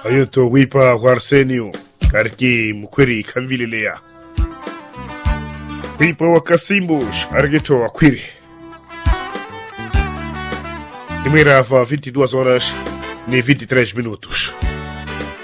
Ayunto wipa Arsenio karki mukwiri kamvililea. Wipa wakasimbush argito akwiri. Imira fa 22 horas nem 23 minutos.